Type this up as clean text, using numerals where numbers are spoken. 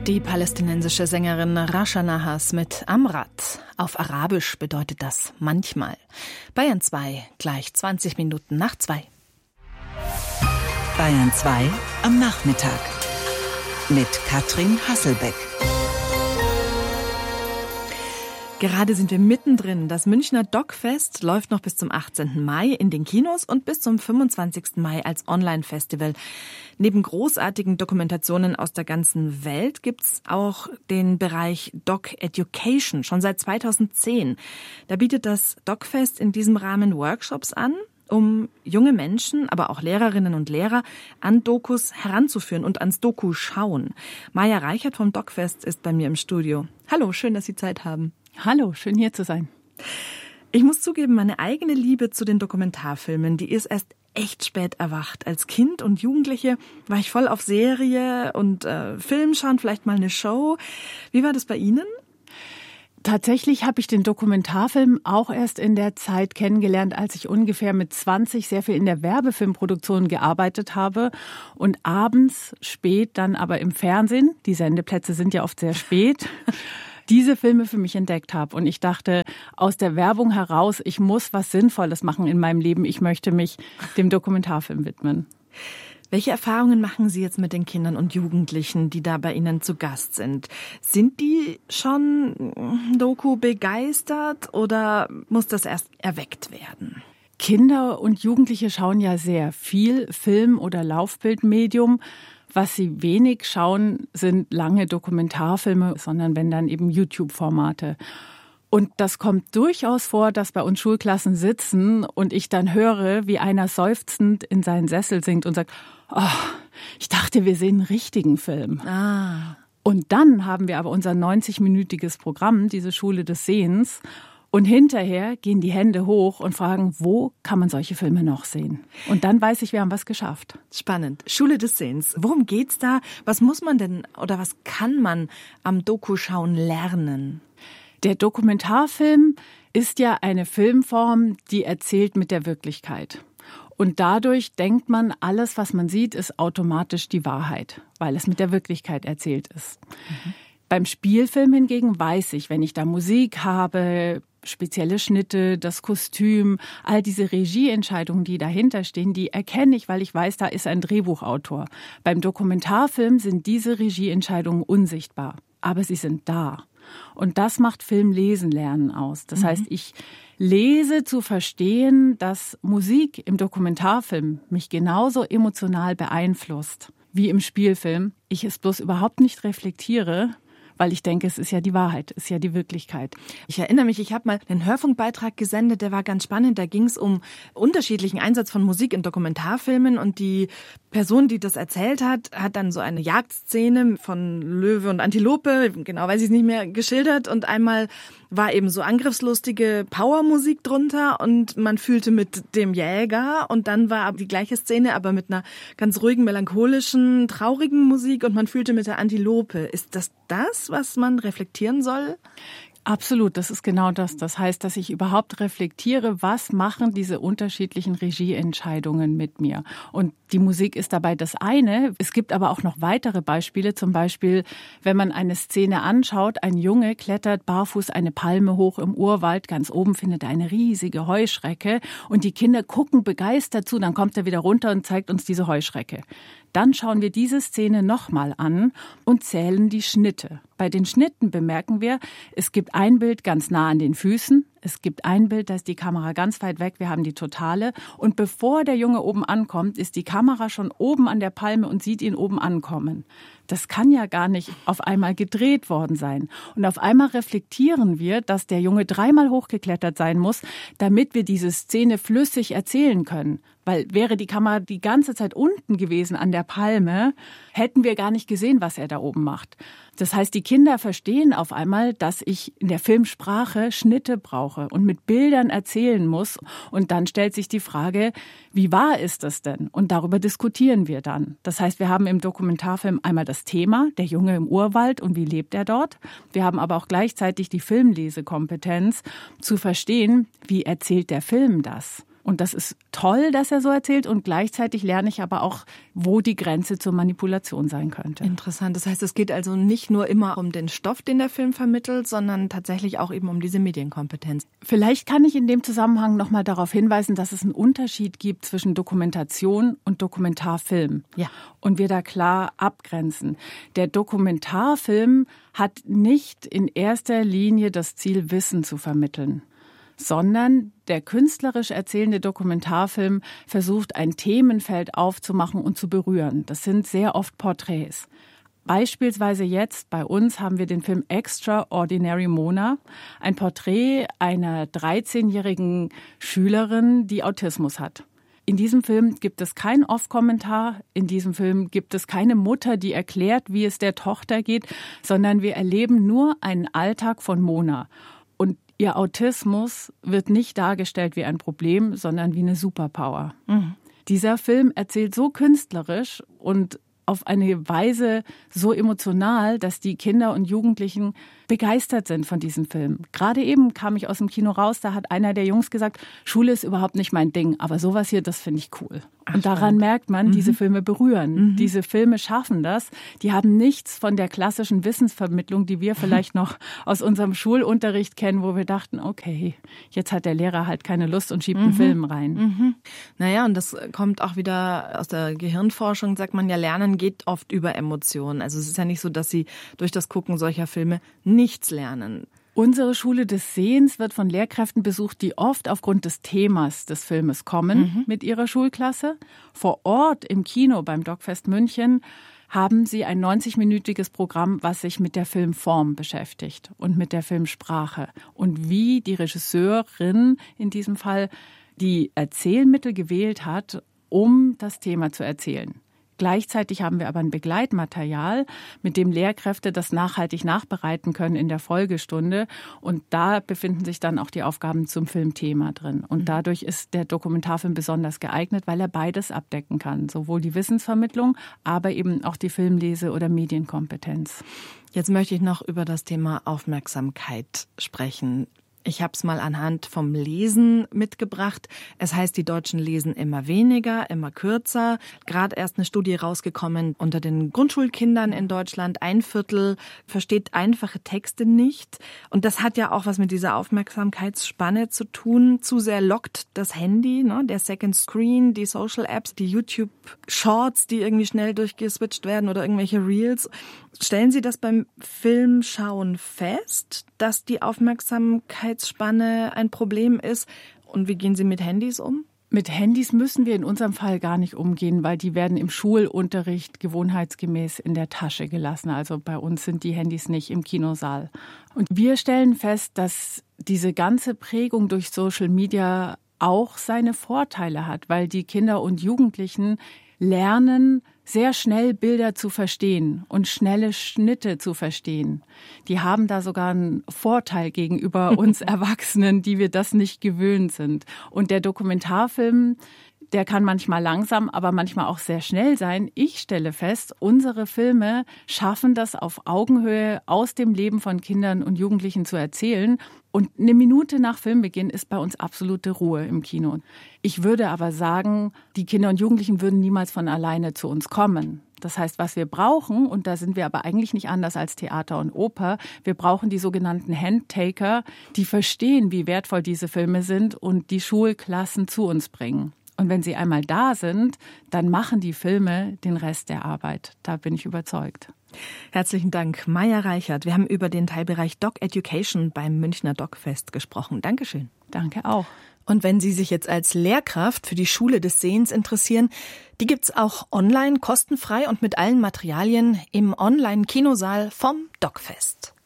Die palästinensische Sängerin Rasha Nahas mit Amrat. Auf Arabisch bedeutet das manchmal. Bayern 2, gleich 20 Minuten nach 2. Bayern 2 am Nachmittag mit Katrin Hasselbeck. Gerade sind wir mittendrin. Das Münchner Doc-Fest läuft noch bis zum 18. Mai in den Kinos und bis zum 25. Mai als Online-Festival. Neben großartigen Dokumentationen aus der ganzen Welt gibt's auch den Bereich Doc Education, schon seit 2010. Da bietet das Doc-Fest in diesem Rahmen Workshops an, um junge Menschen, aber auch Lehrerinnen und Lehrer an Dokus heranzuführen und ans Doku schauen. Maja Reichert vom Doc-Fest ist bei mir im Studio. Hallo, schön, dass Sie Zeit haben. Hallo, schön hier zu sein. Ich muss zugeben, meine eigene Liebe zu den Dokumentarfilmen, die ist erst echt spät erwacht. Als Kind und Jugendliche war ich voll auf Serie und Film schauen, vielleicht mal eine Show. Wie war das bei Ihnen? Tatsächlich habe ich den Dokumentarfilm auch erst in der Zeit kennengelernt, als ich ungefähr mit 20 sehr viel in der Werbefilmproduktion gearbeitet habe und abends spät dann aber im Fernsehen, die Sendeplätze sind ja oft sehr spät, diese Filme für mich entdeckt habe. Und ich dachte, aus der Werbung heraus, ich muss was Sinnvolles machen in meinem Leben. Ich möchte mich dem Dokumentarfilm widmen. Welche Erfahrungen machen Sie jetzt mit den Kindern und Jugendlichen, die da bei Ihnen zu Gast sind? Sind die schon Doku begeistert oder muss das erst erweckt werden? Kinder und Jugendliche schauen ja sehr viel Film- oder Laufbildmedium. Was sie wenig schauen, sind lange Dokumentarfilme, sondern wenn dann eben YouTube-Formate. Und das kommt durchaus vor, dass bei uns Schulklassen sitzen und ich dann höre, wie einer seufzend in seinen Sessel sinkt und sagt, oh, ich dachte, wir sehen einen richtigen Film. Und dann haben wir aber unser 90-minütiges Programm, diese Schule des Sehens. Und hinterher gehen die Hände hoch und fragen, wo kann man solche Filme noch sehen? Und dann weiß ich, wir haben was geschafft. Spannend. Schule des Sehens. Worum geht's da? Was muss man denn oder was kann man am Doku-Schauen lernen? Der Dokumentarfilm ist ja eine Filmform, die erzählt mit der Wirklichkeit. Und dadurch denkt man, alles, was man sieht, ist automatisch die Wahrheit, weil es mit der Wirklichkeit erzählt ist. Beim Spielfilm hingegen weiß ich, wenn ich da Musik habe, spezielle Schnitte, das Kostüm, all diese Regieentscheidungen, die dahinter stehen, die erkenne ich, weil ich weiß, da ist ein Drehbuchautor. Beim Dokumentarfilm sind diese Regieentscheidungen unsichtbar, aber sie sind da. Und das macht Film lesen lernen aus. Das heißt, ich lese zu verstehen, dass Musik im Dokumentarfilm mich genauso emotional beeinflusst wie im Spielfilm. Ich es bloß überhaupt nicht reflektiere, weil ich denke, es ist ja die Wahrheit, es ist ja die Wirklichkeit. Ich erinnere mich, ich habe mal einen Hörfunkbeitrag gesendet, der war ganz spannend. Da ging es um unterschiedlichen Einsatz von Musik in Dokumentarfilmen und die Person, die das erzählt hat, hat dann so eine Jagdszene von Löwe und Antilope, genau weiß ich es nicht mehr, geschildert und einmal war eben so angriffslustige Powermusik drunter und man fühlte mit dem Jäger und dann war die gleiche Szene, aber mit einer ganz ruhigen, melancholischen, traurigen Musik und man fühlte mit der Antilope. Ist das, was man reflektieren soll? Absolut, das ist genau das. Das heißt, dass ich überhaupt reflektiere, was machen diese unterschiedlichen Regieentscheidungen mit mir. Und die Musik ist dabei das eine. Es gibt aber auch noch weitere Beispiele. Zum Beispiel, wenn man eine Szene anschaut, ein Junge klettert barfuß eine Palme hoch im Urwald. Ganz oben findet er eine riesige Heuschrecke. Und die Kinder gucken begeistert zu. Dann kommt er wieder runter und zeigt uns diese Heuschrecke. Dann schauen wir diese Szene nochmal an und zählen die Schnitte. Bei den Schnitten bemerken wir, es gibt ein Bild ganz nah an den Füßen, es gibt ein Bild, da ist die Kamera ganz weit weg, wir haben die Totale. Und bevor der Junge oben ankommt, ist die Kamera schon oben an der Palme und sieht ihn oben ankommen. Das kann ja gar nicht auf einmal gedreht worden sein. Und auf einmal reflektieren wir, dass der Junge 3-mal hochgeklettert sein muss, damit wir diese Szene flüssig erzählen können. Weil wäre die Kamera die ganze Zeit unten gewesen an der Palme, hätten wir gar nicht gesehen, was er da oben macht. Das heißt, die Kinder verstehen auf einmal, dass ich in der Filmsprache Schnitte brauche und mit Bildern erzählen muss. Und dann stellt sich die Frage, wie wahr ist das denn? Und darüber diskutieren wir dann. Das heißt, wir haben im Dokumentarfilm einmal das Thema, der Junge im Urwald und wie lebt er dort. Wir haben aber auch gleichzeitig die Filmlesekompetenz zu verstehen, wie erzählt der Film das? Und das ist toll, dass er so erzählt. Und gleichzeitig lerne ich aber auch, wo die Grenze zur Manipulation sein könnte. Interessant. Das heißt, es geht also nicht nur immer um den Stoff, den der Film vermittelt, sondern tatsächlich auch eben um diese Medienkompetenz. Vielleicht kann ich in dem Zusammenhang noch mal darauf hinweisen, dass es einen Unterschied gibt zwischen Dokumentation und Dokumentarfilm. Ja. Und wir da klar abgrenzen. Der Dokumentarfilm hat nicht in erster Linie das Ziel, Wissen zu vermitteln, sondern der künstlerisch erzählende Dokumentarfilm versucht, ein Themenfeld aufzumachen und zu berühren. Das sind sehr oft Porträts. Beispielsweise jetzt bei uns haben wir den Film Extraordinary Mona, ein Porträt einer 13-jährigen Schülerin, die Autismus hat. In diesem Film gibt es keinen Off-Kommentar, in diesem Film gibt es keine Mutter, die erklärt, wie es der Tochter geht, sondern wir erleben nur einen Alltag von Mona. Und ihr Autismus wird nicht dargestellt wie ein Problem, sondern wie eine Superpower. Mhm. Dieser Film erzählt so künstlerisch und auf eine Weise so emotional, dass die Kinder und Jugendlichen begeistert sind von diesem Film. Gerade eben kam ich aus dem Kino raus, da hat einer der Jungs gesagt, Schule ist überhaupt nicht mein Ding, aber sowas hier, das finde ich cool. Und daran merkt man, diese Filme berühren. Diese Filme schaffen das. Die haben nichts von der klassischen Wissensvermittlung, die wir vielleicht noch aus unserem Schulunterricht kennen, wo wir dachten, okay, jetzt hat der Lehrer halt keine Lust und schiebt einen Film rein. Naja, und das kommt auch wieder aus der Gehirnforschung, sagt man ja, Lernen geht oft über Emotionen. Also es ist ja nicht so, dass sie durch das Gucken solcher Filme nichts lernen. Unsere Schule des Sehens wird von Lehrkräften besucht, die oft aufgrund des Themas des Filmes kommen mit ihrer Schulklasse. Vor Ort im Kino beim DocFest München haben sie ein 90-minütiges Programm, was sich mit der Filmform beschäftigt und mit der Filmsprache und wie die Regisseurin in diesem Fall die Erzählmittel gewählt hat, um das Thema zu erzählen. Gleichzeitig haben wir aber ein Begleitmaterial, mit dem Lehrkräfte das nachhaltig nachbereiten können in der Folgestunde. Und da befinden sich dann auch die Aufgaben zum Filmthema drin. Und dadurch ist der Dokumentarfilm besonders geeignet, weil er beides abdecken kann. Sowohl die Wissensvermittlung, aber eben auch die Filmlese- oder Medienkompetenz. Jetzt möchte ich noch über das Thema Aufmerksamkeit sprechen. Ich habe es mal anhand vom Lesen mitgebracht. Es heißt, die Deutschen lesen immer weniger, immer kürzer. Gerade erst eine Studie rausgekommen unter den Grundschulkindern in Deutschland. 1/4 versteht einfache Texte nicht. Und das hat ja auch was mit dieser Aufmerksamkeitsspanne zu tun. Zu sehr lockt das Handy, ne? Der Second Screen, die Social Apps, die YouTube Shorts, die irgendwie schnell durchgeswitcht werden oder irgendwelche Reels. Stellen Sie das beim Filmschauen fest, dass die Aufmerksamkeitsspanne ein Problem ist? Und wie gehen Sie mit Handys um? Mit Handys müssen wir in unserem Fall gar nicht umgehen, weil die werden im Schulunterricht gewohnheitsgemäß in der Tasche gelassen. Also bei uns sind die Handys nicht im Kinosaal. Und wir stellen fest, dass diese ganze Prägung durch Social Media auch seine Vorteile hat, weil die Kinder und Jugendlichen lernen, sehr schnell Bilder zu verstehen und schnelle Schnitte zu verstehen. Die haben da sogar einen Vorteil gegenüber uns Erwachsenen, die wir das nicht gewöhnt sind. Und der Dokumentarfilm, der kann manchmal langsam, aber manchmal auch sehr schnell sein. Ich stelle fest, unsere Filme schaffen das auf Augenhöhe aus dem Leben von Kindern und Jugendlichen zu erzählen. Und eine Minute nach Filmbeginn ist bei uns absolute Ruhe im Kino. Ich würde aber sagen, die Kinder und Jugendlichen würden niemals von alleine zu uns kommen. Das heißt, was wir brauchen, und da sind wir aber eigentlich nicht anders als Theater und Oper, wir brauchen die sogenannten Handtaker, die verstehen, wie wertvoll diese Filme sind und die Schulklassen zu uns bringen. Und wenn sie einmal da sind, dann machen die Filme den Rest der Arbeit. Da bin ich überzeugt. Herzlichen Dank, Maja Reichert. Wir haben über den Teilbereich Doc Education beim Münchner DocFest gesprochen. Dankeschön. Danke auch. Und wenn Sie sich jetzt als Lehrkraft für die Schule des Sehens interessieren, die gibt's auch online, kostenfrei und mit allen Materialien im Online-Kinosaal vom DocFest.